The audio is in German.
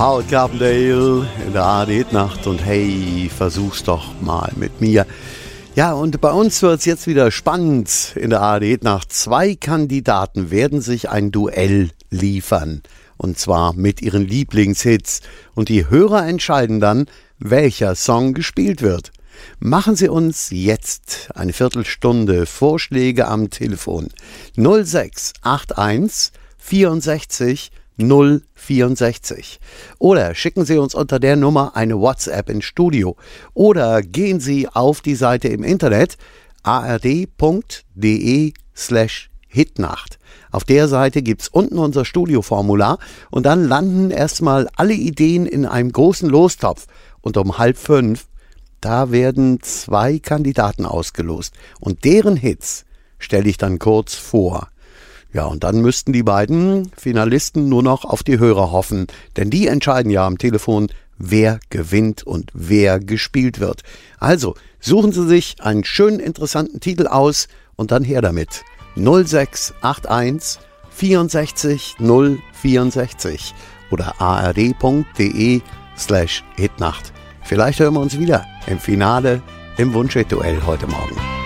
Howard Carpendale in der ARD-Nacht und hey, versuch's doch mal mit mir. Ja, und bei uns wird's jetzt wieder spannend in der ARD-Nacht. 2 Kandidaten werden sich ein Duell liefern. Und zwar mit ihren Lieblingshits. Und die Hörer entscheiden dann, welcher Song gespielt wird. Machen Sie uns jetzt eine Viertelstunde Vorschläge am Telefon. 0681 64 064. Oder schicken Sie uns unter der Nummer eine WhatsApp ins Studio. Oder gehen Sie auf die Seite im Internet ard.de/Hitnacht. Auf der Seite gibt es unten unser Studioformular und dann landen erstmal alle Ideen in einem großen Lostopf. Und um 4:30, da werden 2 Kandidaten ausgelost. Und deren Hits stelle ich dann kurz vor. Ja, und dann müssten die beiden Finalisten nur noch auf die Hörer hoffen, denn die entscheiden ja am Telefon, wer gewinnt und wer gespielt wird. Also, suchen Sie sich einen schönen, interessanten Titel aus und dann her damit. 0681 64 064 oder ard.de/Hitnacht. Vielleicht hören wir uns wieder im Finale im Wunschhit-Duell heute Morgen.